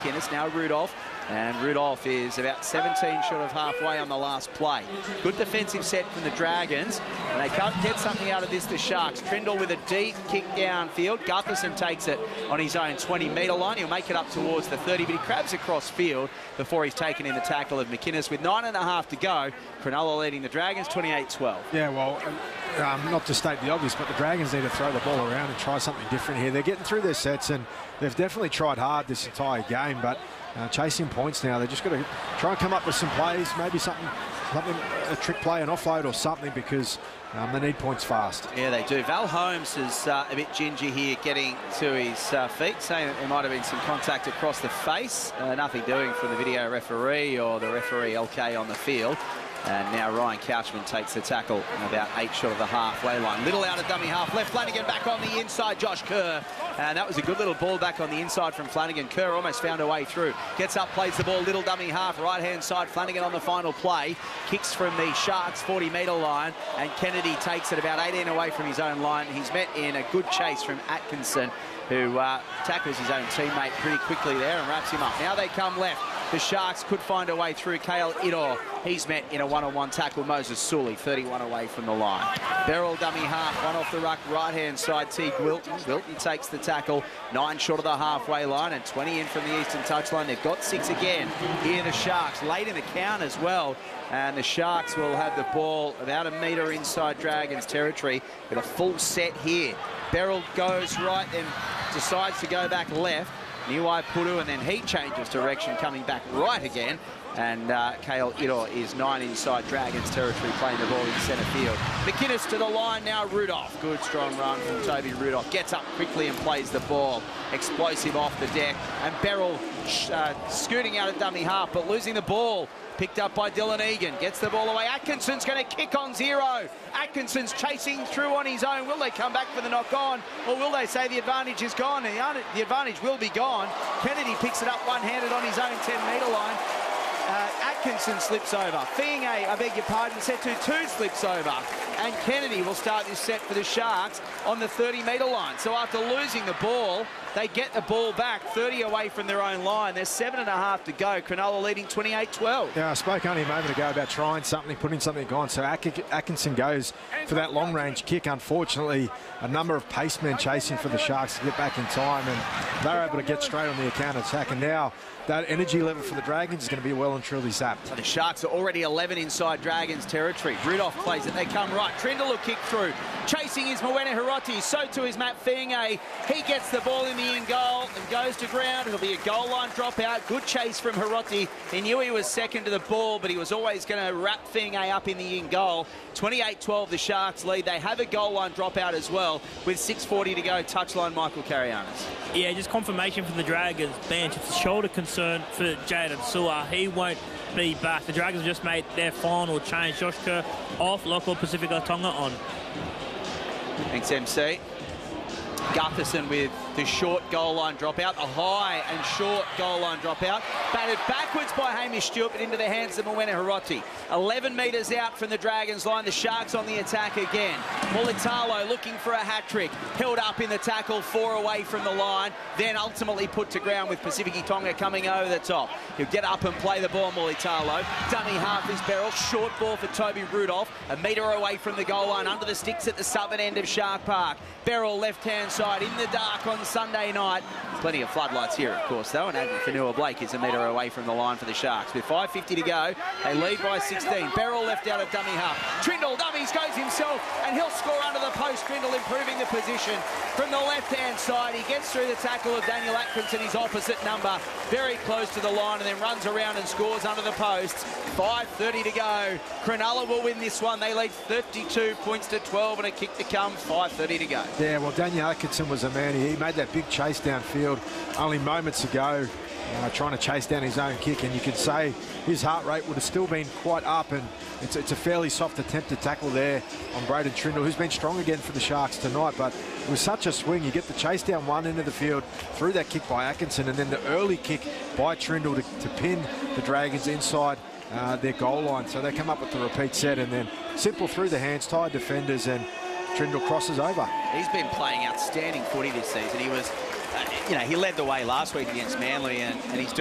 McInnes, now Rudolph, and Rudolph is about 17 short of halfway on the last play. Good defensive set from the Dragons, and they can't get something out of this, the Sharks. Trindle with a deep kick downfield. Gutherson takes it on his own 20-metre line. He'll make it up towards the 30, but he crabs across field before he's taken in the tackle of McInnes. With 9.5 to go, Cronulla leading the Dragons 28-12. Yeah, well, not to state the obvious, but the Dragons need to throw the ball around and try something different here. They're getting through their sets, and they've definitely tried hard this entire game, but chasing points now. They've just got to try and come up with some plays, maybe something, a trick play, an offload or something, because they need points fast. Yeah, they do. Val Holmes is a bit gingy here getting to his feet, saying that there might have been some contact across the face. Nothing doing from the video referee or the referee LK on the field. And now Ryan Couchman takes the tackle about 8 short of the halfway line. Little out of dummy half left. Flanagan back on the inside. Josh Kerr. And that was a good little ball back on the inside from Flanagan. Kerr almost found a way through. Gets up, plays the ball. Little dummy half. Right-hand side. Flanagan on the final play. Kicks from the Sharks 40-metre line. And Kennedy takes it about 18 away from his own line. He's met in a good chase from Atkinson, who tackles his own teammate pretty quickly there and wraps him up. Now they come left. The Sharks could find a way through. Kale Idor, he's met in a one-on-one tackle. Moses Sully, 31 away from the line. Beryl dummy half, one off the ruck, right-hand side, Teague Wilton. Wilton takes the tackle, 9 short of the halfway line and 20 in from the eastern touchline. They've got 6 again. Here the Sharks, late in the count as well. And the Sharks will have the ball about a metre inside Dragons territory with a full set here. Beryl goes right, then decides to go back left. Niwai Pudu, and then he changes direction, coming back right again. And Kale Idor is 9 inside Dragons territory, playing the ball in centre field. McInnes to the line now, Rudolph. Good strong run from Toby Rudolph. Gets up quickly and plays the ball. Explosive off the deck. And Beryl scooting out of dummy half, but losing the ball. Picked up by Dylan Egan. Gets the ball away. Atkinson's going to kick on 0. Atkinson's chasing through on his own. Will they come back for the knock-on? Or will they say the advantage is gone? The advantage will be gone. Kennedy picks it up one-handed on his own 10-metre line. Atkinson slips over. Fienge, I beg your pardon, set to 2 slips over. And Kennedy will start this set for the Sharks on the 30-metre line. So after losing the ball, they get the ball back 30 away from their own line. There's 7.5 to go. Cronulla leading 28-12. Yeah, I spoke only a moment ago about trying something, putting something on. So Atkinson goes for that long-range kick. Unfortunately, a number of pacemen chasing for the Sharks to get back in time, and they're able to get straight on the counter-attack. And now that energy level for the Dragons is going to be well and truly zapped. So the Sharks are already 11 inside Dragons territory. Rudolph plays it. They come right. Trindle will kick through. Chasing is Mwene Hiroti. So too is Matt Fienge. He gets the ball in the in-goal and goes to ground. It'll be a goal line dropout. Good chase from Hiroti. He knew he was second to the ball, but he was always going to wrap Fienge up in the in-goal. 28-12 the Sharks lead. They have a goal line dropout as well with 6:40 to go. Touchline Michael Carianis. Yeah, just confirmation from the Dragons bench. It's a shoulder concern for Jaden Sewer. He won't be back. The Dragons just made their final change. Josh Kerr off, Lachlan Pacifica Tonga on. Thanks, MC. Gutherson with the short goal line dropout, a high and short goal line dropout. Batted backwards by Hamish Stewart, but into the hands of Mwene Hiroti. 11 metres out from the Dragons line. The Sharks on the attack again. Mulitalo looking for a hat-trick. Held up in the tackle, 4 away from the line. Then ultimately put to ground with Pacific Tonga coming over the top. He'll get up and play the ball, Mulitalo. Dummy half is Beryl. Short ball for Toby Rudolph. A metre away from the goal line, under the sticks at the southern end of Shark Park. Beryl left-hand side in the dark on Sunday night. Plenty of floodlights here, of course, though, and Adam Fanua-Blake is a metre away from the line for the Sharks. With 5:50 to go, they lead by 16. Beryl left out of dummy half. Trindle dummies, goes himself, and he'll score under the post. Trindle improving the position from the left-hand side. He gets through the tackle of Daniel Atkinson, his opposite number, very close to the line, and then runs around and scores under the posts. 5:30 to go. Cronulla will win this one. They lead 32 points to 12, and a kick to come. 5:30 to go. Yeah, well, Daniel Atkinson was a man. He made that big chase downfield only moments ago, trying to chase down his own kick, and you could say his heart rate would have still been quite up, and it's a fairly soft attempted tackle there on Braden Trindle, who's been strong again for the Sharks tonight, but it was such a swing. You get the chase down one end of the field through that kick by Atkinson, and then the early kick by Trindle to pin the Dragons inside their goal line. So they come up with the repeat set, and then simple through the hands, tired defenders, and Trindle crosses over. He's been playing outstanding footy this season. He was you know, he led the way last week against Manly, and he's